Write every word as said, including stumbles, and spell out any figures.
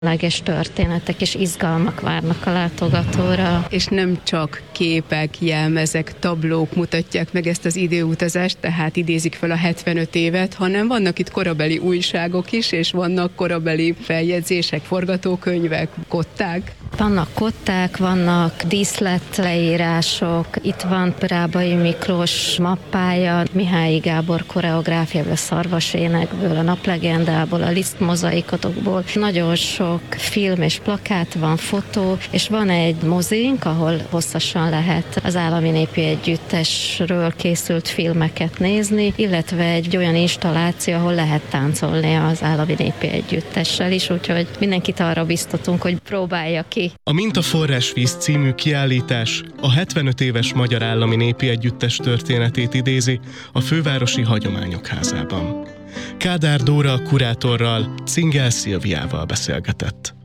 különleges történetek és izgalmak várnak a látogatóra. És nem csak képek, jelmezek, tablók mutatják meg ezt az időutazást, tehát idézik fel a hetvenöt évet, hanem vannak itt korabeli újságok is, és vannak korabeli feljegyzések, forgatókönyvek, kották. Vannak kották, vannak díszletleírások, itt van Rábai Miklós mappája, Mihály Gábor koreográfiából, a Szarvasénekből, a Naplegendából, a Liszt mozaikotokból. Nagyon sok film és plakát van, fotó, és van egy mozink, ahol hosszasan lehet az Állami Népi Együttesről készült filmeket nézni, illetve egy olyan installáció, ahol lehet táncolni az Állami Népi Együttessel is, úgyhogy mindenkit arra biztatunk, hogy próbálja ki. A Minta forrásvíz című kiállítás a hetvenöt éves Magyar Állami Népi Együttes történetét idézi a Fővárosi Hagyományok Házában. Kádár Dóra kurátorral, Cingel Szilviával beszélgetett.